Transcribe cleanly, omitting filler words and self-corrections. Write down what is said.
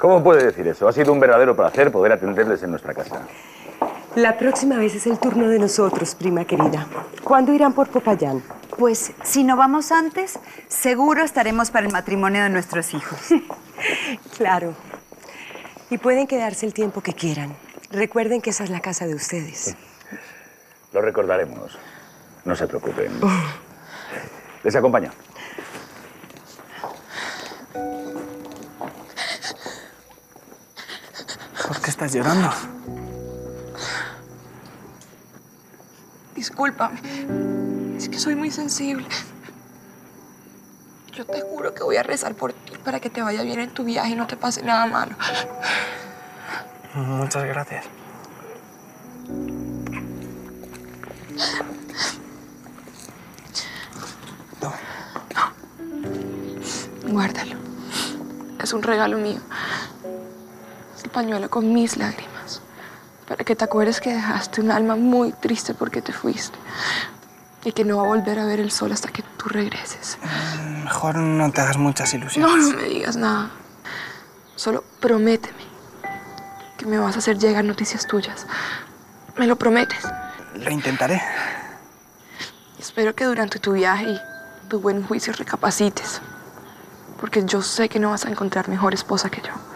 ¿Cómo puede decir eso? Ha sido un verdadero placer poder atenderles en nuestra casa. La próxima vez es el turno de nosotros, prima querida. ¿Cuándo irán por Popayán? Pues, si no vamos antes, seguro estaremos para el matrimonio de nuestros hijos. Claro. Y pueden quedarse el tiempo que quieran. Recuerden que esa es la casa de ustedes. Lo recordaremos. No se preocupen. Les acompaño. ¿Por qué estás llorando? Discúlpame. Es que soy muy sensible. Yo te juro que voy a rezar por ti para que te vaya bien en tu viaje y no te pase nada malo. Muchas gracias. No. Guárdalo. Es un regalo mío. Es el pañuelo con mis lágrimas. Para que te acuerdes que dejaste un alma muy triste porque te fuiste. Y que no va a volver a ver el sol hasta que tú regreses. Mejor no te hagas muchas ilusiones. No me digas nada. Solo prométeme que me vas a hacer llegar noticias tuyas. ¿Me lo prometes? Lo intentaré. Espero que durante tu viaje y tu buen juicio recapacites. Porque yo sé que no vas a encontrar mejor esposa que yo.